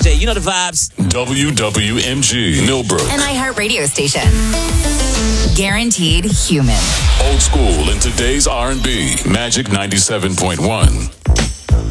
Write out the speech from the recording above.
DJ. You know the vibes. WWMG, Millbrook. An iHeart radio station. Guaranteed human. Old school in today's R&B. Magic 97.1.